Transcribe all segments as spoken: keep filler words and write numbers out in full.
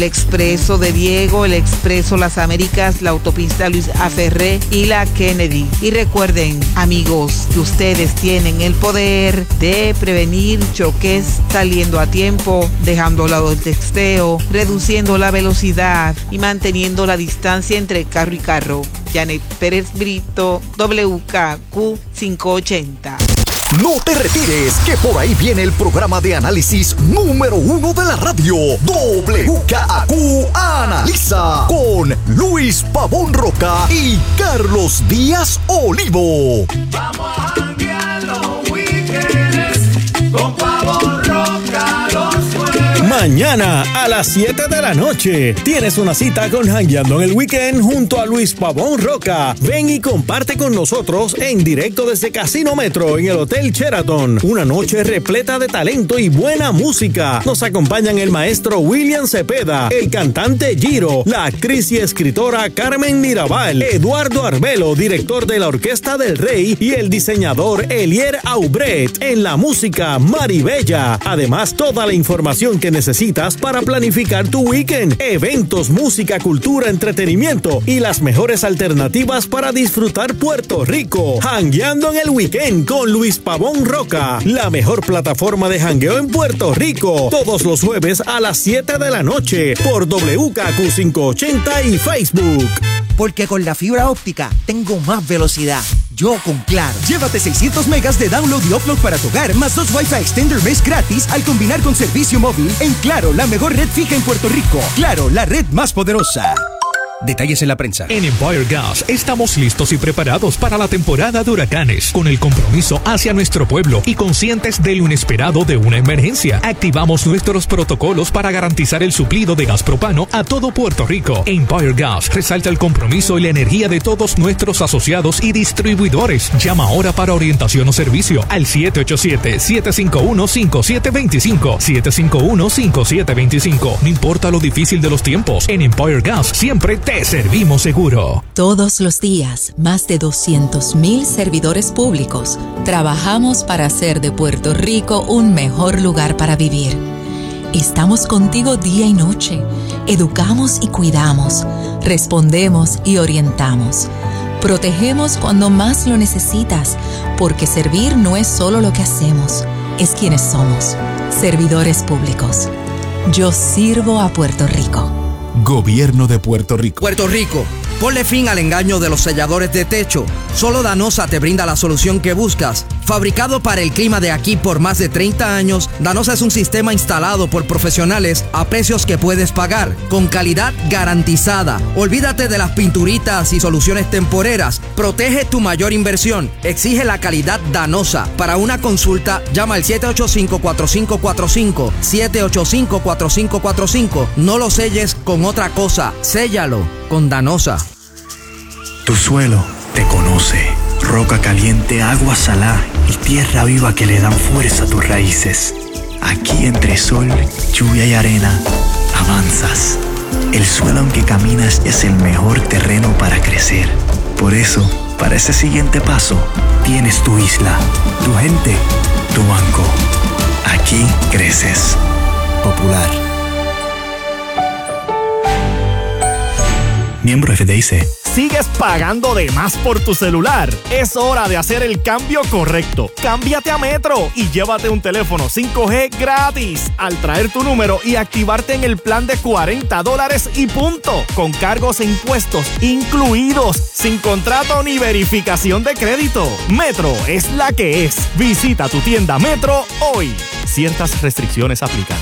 el Expreso de Diego, el Expreso Las Américas, la autopista Luis Aferré y la Kennedy. Y recuerden, amigos, que ustedes tienen el poder de prevenir choques saliendo a tiempo, dejando a un lado el texteo, reduciendo la velocidad y manteniendo la distancia entre carro y carro. Janet Pérez Brito, W K Q quinientos ochenta. No te retires, que por ahí viene el programa de análisis número uno de la radio. W K Q Analiza con Luis Pavón Roca y Carlos Díaz Olivo. Vamos a janguear los weekends con Pavón Roca los jueves. Mañana a las siete de la noche tienes una cita con Jangueando en el Weekend junto a Luis Pavón Roca. Ven y comparte con nosotros en directo desde Casino Metro en el Hotel Sheraton. Una noche repleta de talento y buena música. Nos acompañan el maestro William Cepeda, el cantante Giro, la actriz y escritora Carmen Mirabal, Eduardo Arbelo, director de la Orquesta del Rey, y el diseñador Elier Aubret. En la música, Maribella. Además, toda la información que necesitas para planificar tu weekend. Eventos, música, cultura, entretenimiento y las mejores alternativas para disfrutar Puerto Rico. Jangueando en el Weekend con Luis Pavón Roca, la mejor plataforma de jangueo en Puerto Rico. Todos los jueves a las siete de la noche por W K Q quinientos ochenta y Facebook. Porque con la fibra óptica tengo más velocidad. Yo con Claro. Llévate seiscientos megas de download y upload para tu hogar, más dos Wi-Fi Extender Mesh gratis al combinar con servicio móvil en Claro, la mejor red fija en Puerto Rico. Claro, la red más poderosa. Detalles en la prensa. En Empire Gas estamos listos y preparados para la temporada de huracanes, con el compromiso hacia nuestro pueblo y conscientes de lo inesperado de una emergencia. Activamos nuestros protocolos para garantizar el suplido de gas propano a todo Puerto Rico. Empire Gas resalta el compromiso y la energía de todos nuestros asociados y distribuidores. Llama ahora para orientación o servicio al siete ocho siete, siete cinco uno, cinco siete dos cinco, siete cinco uno, cinco siete dos cinco. No importa lo difícil de los tiempos, en Empire Gas siempre te Te servimos seguro. Todos los días, más de doscientos mil servidores públicos trabajamos para hacer de Puerto Rico un mejor lugar para vivir. Estamos contigo día y noche. Educamos y cuidamos. Respondemos y orientamos. Protegemos cuando más lo necesitas, porque servir no es solo lo que hacemos, es quienes somos. Servidores públicos. Yo sirvo a Puerto Rico. Gobierno de Puerto Rico. Puerto Rico, ponle fin al engaño de los selladores de techo. Solo Danosa te brinda la solución que buscas. Fabricado para el clima de aquí por más de treinta años, Danosa es un sistema instalado por profesionales a precios que puedes pagar, con calidad garantizada. Olvídate de las pinturitas y soluciones temporeras. Protege tu mayor inversión. Exige la calidad Danosa. Para una consulta, llama al siete ocho cinco, cuatro cinco cuatro cinco, siete ocho cinco, cuatro cinco cuatro cinco. No lo selles con otra cosa. Séllalo con Danosa. Tu suelo te conoce. Roca caliente, agua salada y tierra viva que le dan fuerza a tus raíces. Aquí entre sol, lluvia y arena, avanzas. El suelo en que caminas es el mejor terreno para crecer. Por eso, para ese siguiente paso, tienes tu isla, tu gente, tu banco. Aquí creces. Popular. Miembro F D I C. ¿Sigues pagando de más por tu celular? Es hora de hacer el cambio correcto. Cámbiate a Metro y llévate un teléfono cinco G gratis al traer tu número y activarte en el plan de cuarenta dólares y punto, con cargos e impuestos incluidos, sin contrato ni verificación de crédito. Metro es la que es. Visita tu tienda Metro hoy. Ciertas restricciones aplican.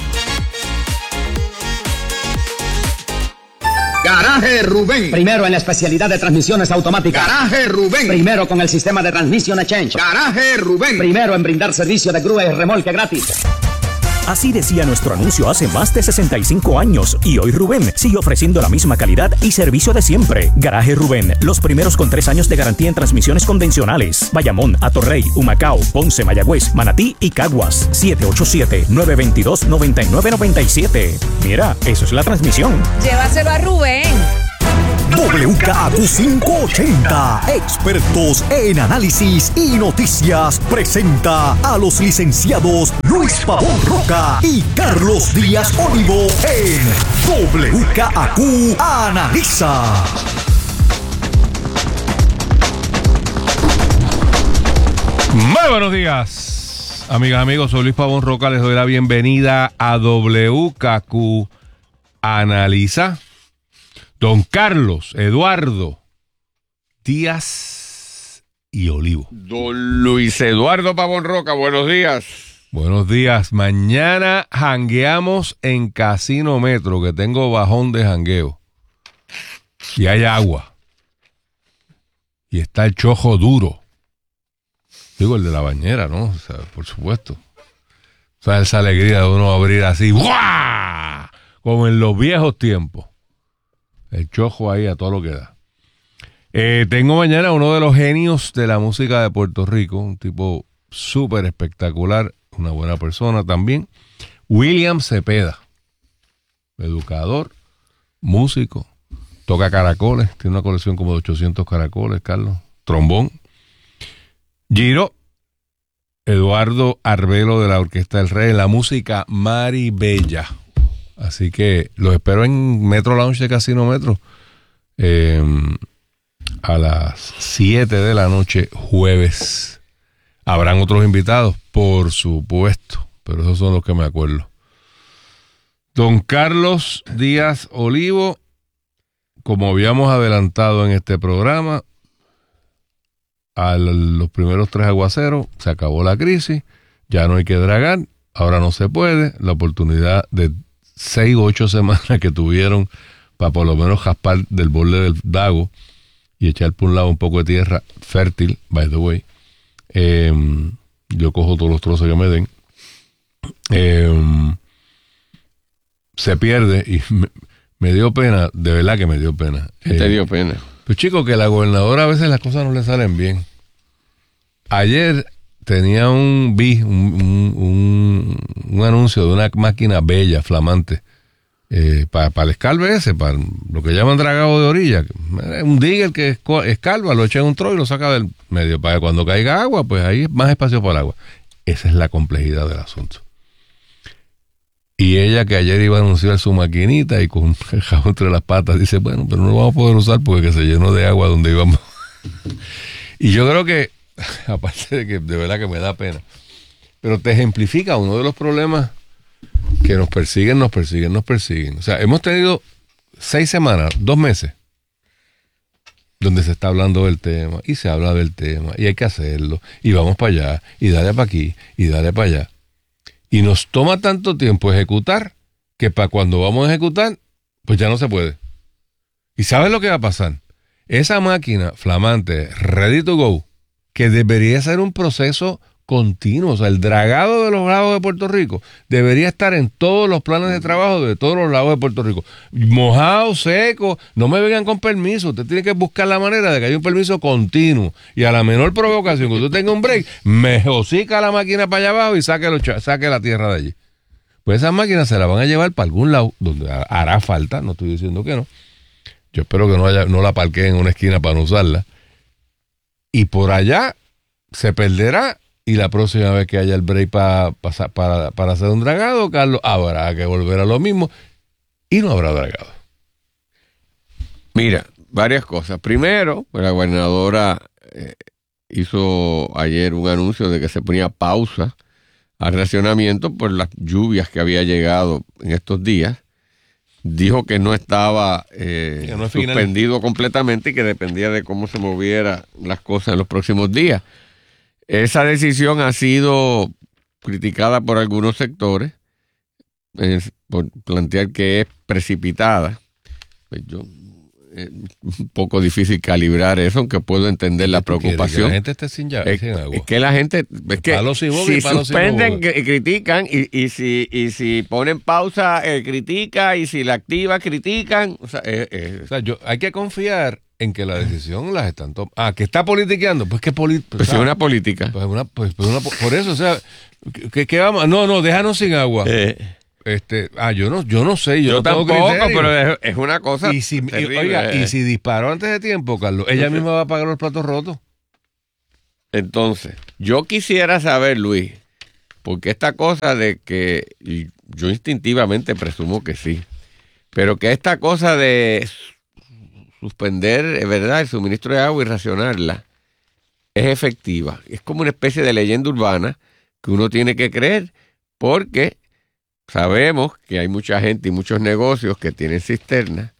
Garaje Rubén. Primero en la especialidad de transmisiones automáticas. Garaje Rubén. Primero con el sistema de Transmission Exchange. Garaje Rubén. Primero en brindar servicio de grúa y remolque gratis. Así decía nuestro anuncio hace más de sesenta y cinco años y hoy Rubén sigue ofreciendo la misma calidad y servicio de siempre. Garaje Rubén, los primeros con tres años de garantía en transmisiones convencionales. Bayamón, Atorrey, Humacao, Ponce, Mayagüez, Manatí y Caguas. siete ocho siete, nueve dos dos, nueve nueve nueve siete. Mira, eso es la transmisión. Llévaselo a Rubén. W K A Q quinientos ochenta, expertos en análisis y noticias, presenta a los licenciados Luis Pavón Roca y Carlos Díaz Olivo en W K A Q Analiza. Muy buenos días, amigas, amigos. Soy Luis Pavón Roca. Les doy la bienvenida a W K A Q Analiza. Don Carlos Eduardo Díaz y Olivo. Don Luis Eduardo Pavón Roca, buenos días. Buenos días. Mañana jangueamos en Casino Metro, que tengo bajón de jangueo. Y hay agua. Y está el chojo duro. Digo, el de la bañera, ¿no? O sea, por supuesto. O sea, esa alegría de uno abrir así, ¡guau! Como en los viejos tiempos. El chojo ahí a todo lo que da. Eh, tengo mañana uno de los genios de la música de Puerto Rico, un tipo súper espectacular, una buena persona también, William Cepeda, educador, músico, toca caracoles, tiene una colección como de ochocientos caracoles, Carlos, trombón. Giro, Eduardo Arbelo de la Orquesta del Rey, en la música Maribella. Así que los espero en Metro Lounge de Casino Metro eh, a las siete de la noche, jueves. Habrán otros invitados, por supuesto, pero esos son los que me acuerdo. Don Carlos Díaz Olivo, como habíamos adelantado en este programa, a los primeros tres aguaceros se acabó la crisis, ya no hay que dragar, ahora no se puede, la oportunidad de seis o ocho semanas que tuvieron para por lo menos jaspar del borde del lago y echar por un lado un poco de tierra fértil, by the way. Eh, yo cojo todos los trozos que me den. Eh, se pierde y me, me dio pena, de verdad que me dio pena. ¿Qué te dio pena? Pues chicos, que la gobernadora a veces las cosas no le salen bien. Ayer tenía un, vi, un, un, un, un anuncio de una máquina bella, flamante, eh, para pa el escalve ese, para lo que llaman dragado de orilla. Un digger que escalva, lo echa en un trozo y lo saca del medio, para que cuando caiga agua, pues ahí es más espacio para el agua. Esa es la complejidad del asunto. Y ella, que ayer iba a anunciar su maquinita y con el jabón entre las patas, dice, bueno, pero no lo vamos a poder usar porque que se llenó de agua donde íbamos. Y yo creo que, aparte de que de verdad que me da pena, pero te ejemplifica uno de los problemas que nos persiguen, nos persiguen, nos persiguen. O sea, hemos tenido seis semanas, dos meses, donde se está hablando del tema, y se habla del tema, y hay que hacerlo, y vamos para allá, y dale para aquí, y dale para allá. Y nos toma tanto tiempo ejecutar, que para cuando vamos a ejecutar, pues ya no se puede. ¿Y sabes lo que va a pasar? Esa máquina flamante, ready to go, que debería ser un proceso continuo, o sea, el dragado de los lagos de Puerto Rico debería estar en todos los planes de trabajo de todos los lagos de Puerto Rico. Mojado, seco, no me vengan con permiso, usted tiene que buscar la manera de que haya un permiso continuo y a la menor provocación que usted tenga un break, me hocica la máquina para allá abajo y saque, los, saque la tierra de allí. Pues esas máquinas se las van a llevar para algún lado donde hará falta, no estoy diciendo que no. Yo espero que no, haya, no la parqueen en una esquina para no usarla. Y por allá se perderá. Y la próxima vez que haya el break pa, pa, para, para hacer un dragado, Carlos, habrá que volver a lo mismo y no habrá dragado. Mira, varias cosas. Primero, la gobernadora eh, hizo ayer un anuncio de que se ponía pausa al racionamiento por las lluvias que había llegado en estos días. Dijo que no estaba eh, que no es suspendido final. completamente y que dependía de cómo se movieran las cosas en los próximos días. Esa decisión ha sido criticada por algunos sectores, eh, por plantear que es precipitada. Pues yo, es un poco difícil calibrar eso, aunque puedo entender la preocupación. Que la gente esté sin llave, es, sin agua. Es que la gente, es que palos y boga, si y palos suspenden, y critican, y, y, si, y si ponen pausa, eh, critica, y si la activa, critican. O sea, eh, eh. O sea yo, hay que confiar en que la decisión las están tomando. Ah, que está politiqueando, pues que poli pues es una política. Pues una, pues, pues una, por eso, o sea, ¿qué, qué vamos? No, no, déjanos sin agua. Eh. Este, ah, yo no, yo no sé, yo, Yo no tengo tampoco, criterio. pero es, es una cosa Y si, y, terrible. oiga, y si disparó antes de tiempo, Carlos, ella misma va a pagar los platos rotos. Entonces, yo quisiera saber, Luis, porque esta cosa de que, y yo instintivamente presumo que sí, pero que esta cosa de suspender, ¿verdad?, el suministro de agua y racionarla es efectiva. Es como una especie de leyenda urbana que uno tiene que creer, porque sabemos que hay mucha gente y muchos negocios que tienen cisternas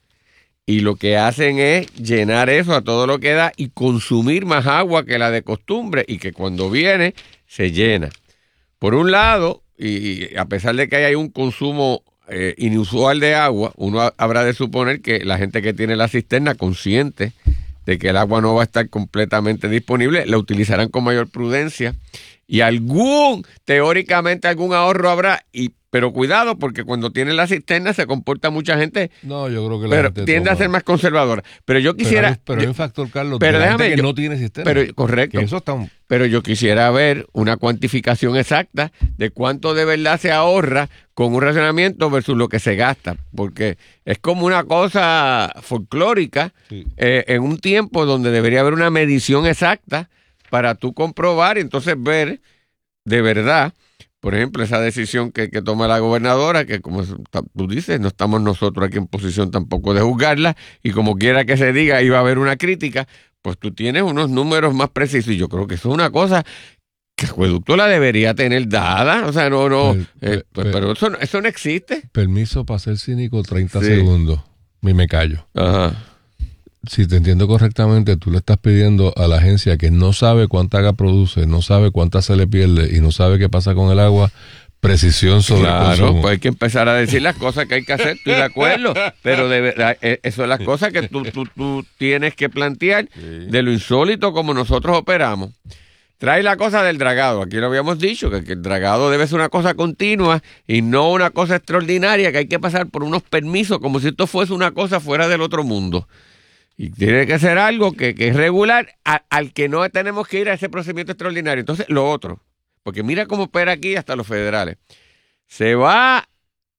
y lo que hacen es llenar eso a todo lo que da y consumir más agua que la de costumbre y que cuando viene se llena. Por un lado, y a pesar de que hay un consumo eh, inusual de agua, uno habrá de suponer que la gente que tiene la cisterna, consciente de que el agua no va a estar completamente disponible, la utilizarán con mayor prudencia y algún, teóricamente algún ahorro habrá, y pero cuidado, porque cuando tienen la cisterna se comporta mucha gente. No, yo creo que la pero gente tiende toma. a ser más conservadora. Pero yo quisiera. Pero hay, pero hay un factor, Carlos, pero de la déjame, gente que yo, no tiene cisterna. Pero, correcto. Que eso está un... Pero yo quisiera ver una cuantificación exacta de cuánto de verdad se ahorra con un racionamiento versus lo que se gasta. Porque es como una cosa folclórica sí. eh, en un tiempo donde debería haber una medición exacta para tú comprobar y entonces ver de verdad. Por ejemplo, esa decisión que, que toma la gobernadora, que como tú dices, no estamos nosotros aquí en posición tampoco de juzgarla, y como quiera que se diga, iba a haber una crítica, pues tú tienes unos números más precisos, y yo creo que eso es una cosa que el acueducto la debería tener dada, o sea, no, no, per, eh, per, pero eso, eso no existe. Permiso para ser cínico, treinta sí. segundos, y me callo. Ajá. Si te entiendo correctamente, tú le estás pidiendo a la agencia que no sabe cuánta agua produce, no sabe cuánta se le pierde y no sabe qué pasa con el agua, precisión sobre claro, el consumo. Pues hay que empezar a decir las cosas que hay que hacer, estoy de acuerdo, pero de verdad, eso son las cosas que tú, tú, tú tienes que plantear sí. de lo insólito como nosotros operamos. Trae la cosa del dragado, aquí lo habíamos dicho, que, que el dragado debe ser una cosa continua y no una cosa extraordinaria, que hay que pasar por unos permisos como si esto fuese una cosa fuera del otro mundo. Y tiene que ser algo que, que es regular, a, al que no tenemos que ir a ese procedimiento extraordinario. Entonces, lo otro, porque mira cómo opera aquí hasta los federales. Se va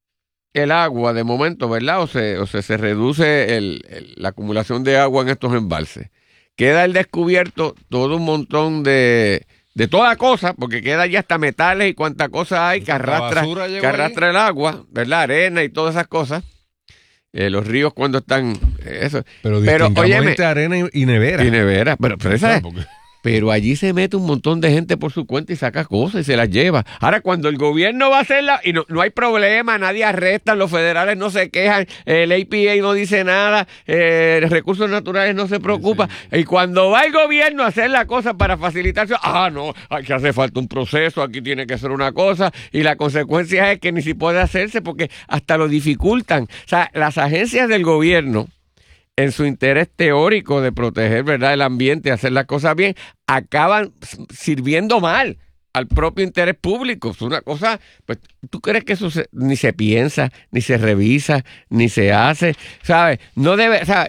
el agua de momento, ¿verdad? O se, o se, se reduce el, el, la acumulación de agua en estos embalses. Queda al descubierto todo un montón de, de toda cosa, porque queda ya hasta metales y cuánta cosa hay que arrastra, que arrastra el agua, ¿verdad? Arena y todas esas cosas. Eh, los ríos cuando están eh, eso. Pero, pero óyeme, arena y, y nevera y nevera pero, pero, esa es, porque... pero allí se mete un montón de gente por su cuenta y saca cosas y se las lleva. Ahora cuando el gobierno va a hacerla y no, no hay problema, nadie arresta, los federales no se quejan, el A P A no dice nada, eh, recursos naturales no se preocupa, sí, sí. Y cuando va el gobierno a hacer la cosa para facilitarse, ah no, aquí hace falta un proceso, aquí tiene que ser una cosa, y la consecuencia es que ni si puede hacerse porque hasta lo dificultan. O sea, las agencias del gobierno, en su interés teórico de proteger, ¿verdad?, el ambiente y hacer las cosas bien, acaban sirviendo mal al propio interés público. Es una cosa, pues, ¿tú crees que eso se, ni se piensa, ni se revisa, ni se hace? ¿Sabes? No debe, o sea,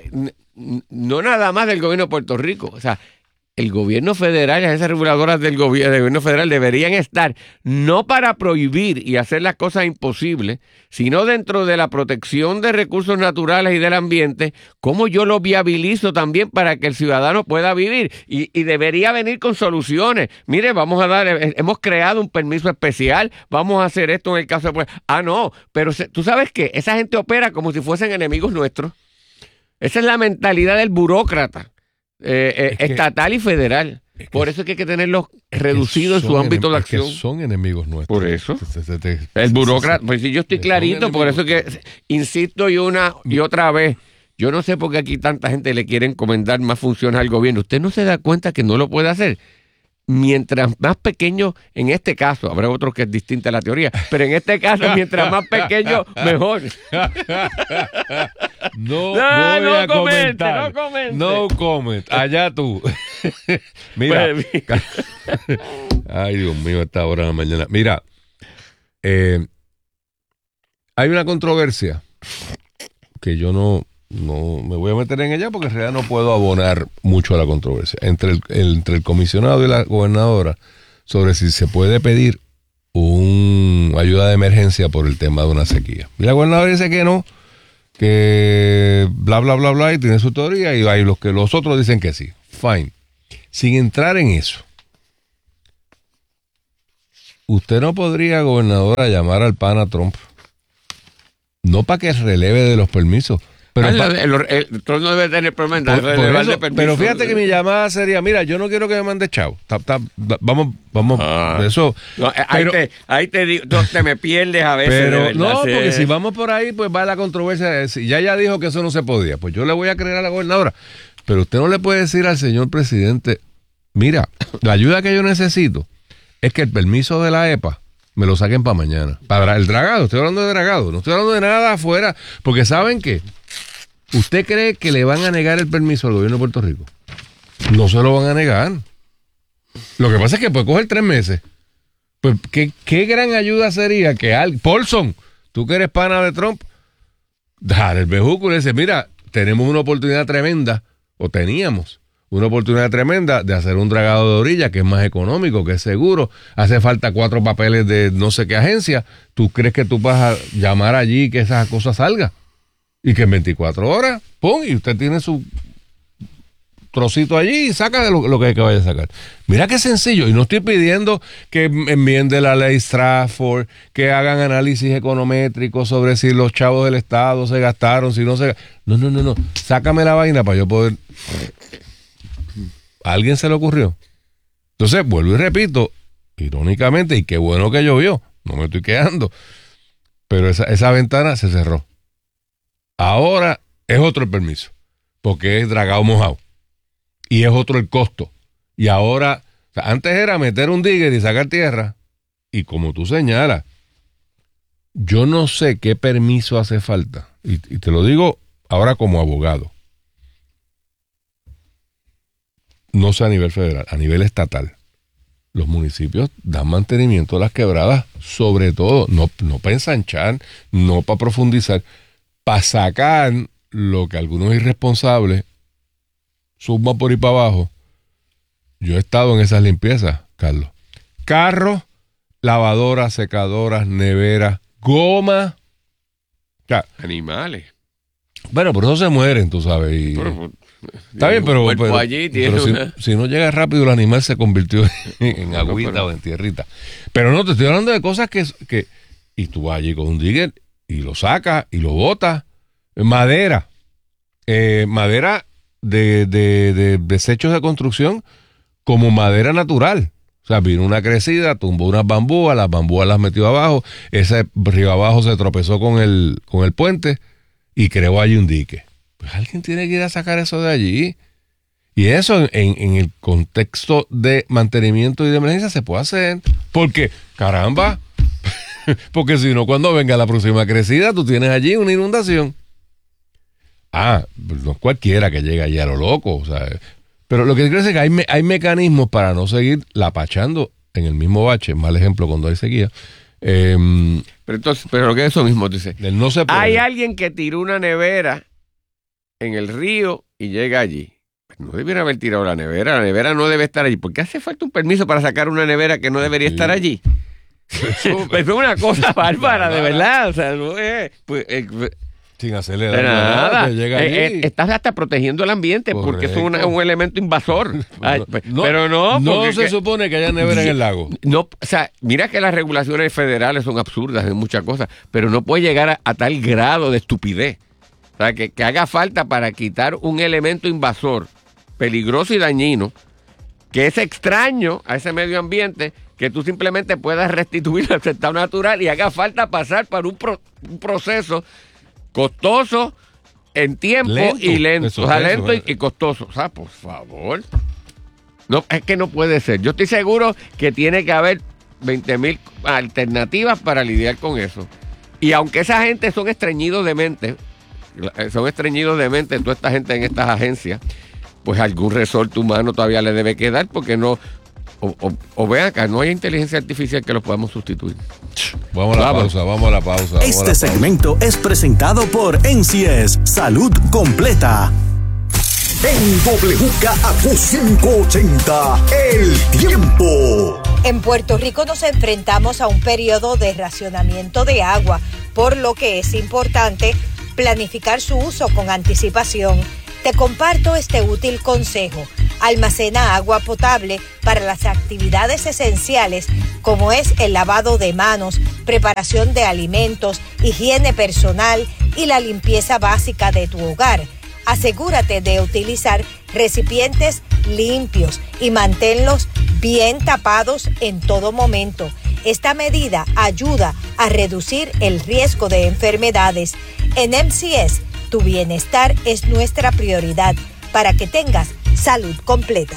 no nada más del gobierno de Puerto Rico, o sea, el gobierno federal y las agencias reguladoras del gobierno, del gobierno federal deberían estar no para prohibir y hacer las cosas imposibles, sino dentro de la protección de recursos naturales y del ambiente, cómo yo lo viabilizo también para que el ciudadano pueda vivir. Y, y debería venir con soluciones. Mire, vamos a dar, hemos creado un permiso especial, vamos a hacer esto en el caso de... Ah, no, pero se, tú sabes que esa gente opera como si fuesen enemigos nuestros. Esa es la mentalidad del burócrata. Eh, eh, es que, estatal y federal. Es que, por eso es que hay que tenerlos reducidos en su ámbito enem- de acción. Es que son enemigos nuestros. Por eso. Se, se, se, el burócrata, pues si yo estoy clarito, por eso que insisto y una y otra vez, yo no sé por qué aquí tanta gente le quiere encomendar más funciones al gobierno. Usted no se da cuenta que no lo puede hacer. Mientras más pequeño, en este caso, habrá otros que es distinta a la teoría, pero en este caso, mientras más pequeño, mejor. No, no, voy no a comente, comentar. no comente. No comment. Allá tú. Mira. Pues, ay, Dios mío, esta hora de la mañana. Mira, eh, hay una controversia que yo no... No me voy a meter en ella porque en realidad no puedo abonar mucho a la controversia entre el, el, entre el comisionado y la gobernadora sobre si se puede pedir un ayuda de emergencia por el tema de una sequía. Y la gobernadora dice que no, que bla, bla, bla, bla, y tiene su teoría, y hay los que los otros dicen que sí. Fine. Sin entrar en eso, usted no podría, gobernadora, llamar al pana Trump, no para que releve de los permisos, pero ah, pa- el, el, el Trump no debe tener problema por, de por relevar eso, de permiso. pero fíjate que mi llamada sería, mira, yo no quiero que me mande chavo, ta, ta, ta, vamos, vamos, Ah. eso. No, ahí, pero, te, ahí te digo, tú te me pierdes a veces. pero de verdad, no, sí. porque si vamos por ahí, pues va la controversia. Si ya ella dijo que eso no se podía, pues yo le voy a creer a la gobernadora. Pero usted no le puede decir al señor presidente, mira, la ayuda que yo necesito es que el permiso de la E P A me lo saquen para mañana. Para el dragado, estoy hablando de dragado, no estoy hablando de nada afuera, porque ¿saben qué? ¿Usted cree que le van a negar el permiso al gobierno de Puerto Rico? No se lo van a negar. Lo que pasa es que puede coger tres meses. Pues, ¿qué, qué gran ayuda sería que al Paulson, tú que eres pana de Trump, dar el bejuco y dice, mira, tenemos una oportunidad tremenda, o teníamos una oportunidad tremenda de hacer un dragado de orilla que es más económico, que es seguro, hace falta cuatro papeles de no sé qué agencia, ¿tú crees que tú vas a llamar allí que esa cosa salga? Y que en veinticuatro horas, pum, y usted tiene su trocito allí y saca de lo, lo que hay que vaya a sacar. Mira qué sencillo, y no estoy pidiendo que enmiende la ley Stratford, que hagan análisis econométricos sobre si los chavos del Estado se gastaron, si no se... No, no, no, no, sácame la vaina para yo poder... ¿A alguien se le ocurrió? Entonces, vuelvo y repito, irónicamente, y qué bueno que llovió, no me estoy quedando, pero esa, esa ventana se cerró. Ahora es otro el permiso, porque es dragado mojado. Y es otro el costo. Y ahora, o sea, antes era meter un digger y sacar tierra. Y como tú señalas, yo no sé qué permiso hace falta. Y, y te lo digo ahora como abogado. No sé a nivel federal, a nivel estatal. Los municipios dan mantenimiento a las quebradas, sobre todo, no, no para ensanchar, no para profundizar, para sacar lo que algunos irresponsables suban por ahí para abajo. Yo he estado en esas limpiezas, Carlos. Carros, lavadoras, secadoras, neveras, goma. Ya. Animales. Bueno, por eso se mueren, tú sabes. Y, Pero, está bien, pero, pero, allí pero si, una... si no llega rápido, el animal se convirtió en, en agüita no, pero... o en tierrita. Pero no, te estoy hablando de cosas que... que y tú vas allí con un digger y lo sacas y lo botas. Madera. Eh, madera de, de, de desechos de construcción como madera natural. O sea, vino una crecida, tumbó unas bambúas, las bambúas las metió abajo, ese río abajo se tropezó con el, con el puente y creó allí un dique. Pues alguien tiene que ir a sacar eso de allí. Y eso en, en el contexto de mantenimiento y de emergencia se puede hacer. Porque, caramba, porque si no, cuando venga la próxima crecida, tú tienes allí una inundación. Ah, no es cualquiera que llegue allí a lo loco, o sea, pero lo que quiero decir es que hay, me, hay mecanismos para no seguir lapachando en el mismo bache, mal ejemplo cuando hay sequía. Eh, pero entonces, pero lo que es eso mismo, dice, no se puede. Hay alguien que tiró una nevera en el río y llega allí. No debiera haber tirado la nevera, la nevera no debe estar allí. ¿Por qué hace falta un permiso para sacar una nevera que no debería sí. estar allí? Eso es una cosa bárbara, de verdad. O sea, no es... Pues, eh, sin acelerar nada, nada llega eh, eh, estás hasta protegiendo el ambiente. Correcto. Porque eso es una, un elemento invasor. Ay, no, pero no no se que, supone que haya nevera en el lago. No, o sea, mira que las regulaciones federales son absurdas en muchas cosas, pero no puede llegar a, a tal grado de estupidez. O sea, que, que haga falta para quitar un elemento invasor peligroso y dañino que es extraño a ese medio ambiente, que tú simplemente puedas restituir al estado natural y haga falta pasar por un, pro, un proceso costoso en tiempo lento, y lento, eso, o sea, lento eso, y, y costoso. O sea, por favor. No, es que no puede ser. Yo estoy seguro que tiene que haber veinte mil alternativas para lidiar con eso. Y aunque esa gente son estreñidos de mente, son estreñidos de mente toda esta gente en estas agencias, pues algún resorte humano todavía le debe quedar, porque no... O, o, o vean acá, no hay inteligencia artificial que los podamos sustituir. Vamos a la vamos. pausa, vamos a la pausa. Vamos este a la pausa. segmento es presentado por N C S Salud Completa. En W K A Q cinco ochenta, El Tiempo. En Puerto Rico nos enfrentamos a un periodo de racionamiento de agua, por lo que es importante planificar su uso con anticipación. Te comparto este útil consejo. Almacena agua potable para las actividades esenciales como es el lavado de manos, preparación de alimentos, higiene personal y la limpieza básica de tu hogar. Asegúrate de utilizar recipientes limpios y manténlos bien tapados en todo momento. Esta medida ayuda a reducir el riesgo de enfermedades. En M C S, tu bienestar es nuestra prioridad para que tengas salud completa.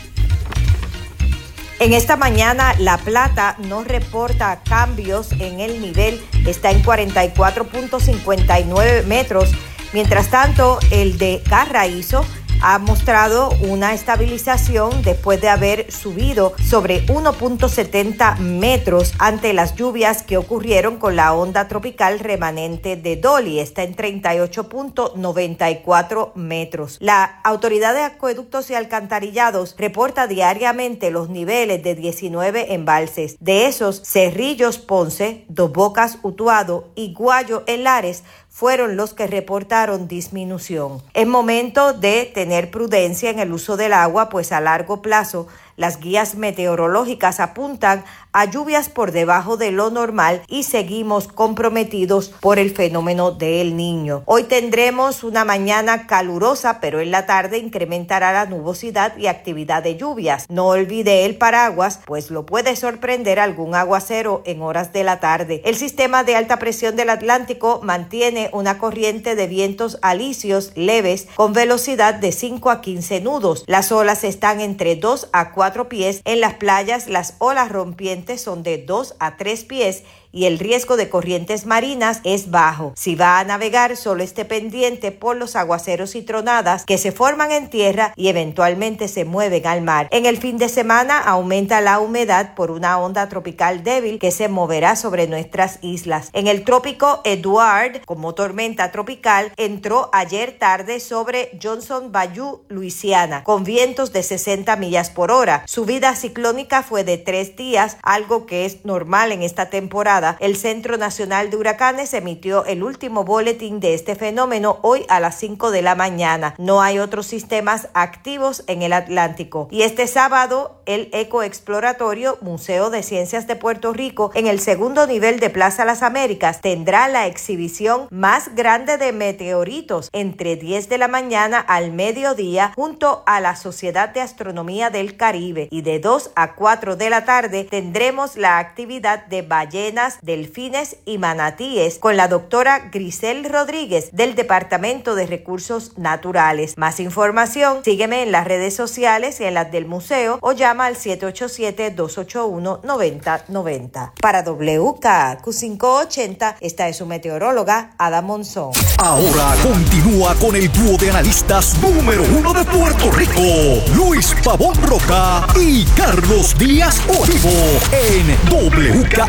En esta mañana, La Plata no reporta cambios en el nivel, está en cuarenta y cuatro punto cincuenta y nueve metros. Mientras tanto, el de Carraízo ha mostrado una estabilización después de haber subido sobre uno punto setenta metros ante las lluvias que ocurrieron con la onda tropical remanente de Dolly. Está en treinta y ocho punto noventa y cuatro metros. La Autoridad de Acueductos y Alcantarillados reporta diariamente los niveles de diecinueve embalses. De esos, Cerrillos Ponce, Dos Bocas Utuado y Guayo en Lares fueron los que reportaron disminución. Es momento de tener prudencia en el uso del agua, pues a largo plazo las guías meteorológicas apuntan a lluvias por debajo de lo normal y seguimos comprometidos por el fenómeno del Niño. Hoy tendremos una mañana calurosa, pero en la tarde incrementará la nubosidad y actividad de lluvias. No olvide el paraguas, pues lo puede sorprender algún aguacero en horas de la tarde. El sistema de alta presión del Atlántico mantiene una corriente de vientos alisios leves con velocidad de cinco a quince nudos. Las olas están entre dos a cuatro pies. En las playas, las olas rompientes son de dos a tres pies y el riesgo de corrientes marinas es bajo. Si va a navegar, solo esté pendiente por los aguaceros y tronadas que se forman en tierra y eventualmente se mueven al mar. En el fin de semana aumenta la humedad por una onda tropical débil que se moverá sobre nuestras islas. En el trópico Edward, como tormenta tropical, entró ayer tarde sobre Johnson Bayou, Luisiana, con vientos de sesenta millas por hora. Su vida ciclónica fue de tres días, algo que es normal en esta temporada. El Centro Nacional de Huracanes emitió el último boletín de este fenómeno hoy a las cinco de la mañana. No hay otros sistemas activos en el Atlántico. Y este sábado, el Ecoexploratorio Museo de Ciencias de Puerto Rico, en el segundo nivel de Plaza Las Américas, tendrá la exhibición más grande de meteoritos entre diez de la mañana al mediodía junto a la Sociedad de Astronomía del Caribe. Y de dos a cuatro de la tarde tendremos la actividad de ballenas, delfines y manatíes con la doctora Grisel Rodríguez del Departamento de Recursos Naturales. Más información, sígueme en las redes sociales y en las del museo o llama al siete ocho siete, dos ocho uno, nueve cero nueve cero. Para W K A Q quinientos ochenta, esta es su meteoróloga Ada Monzón. Ahora continúa con el dúo de analistas número uno de Puerto Rico, Luis Pavón Roca y Carlos Díaz Olivo en W K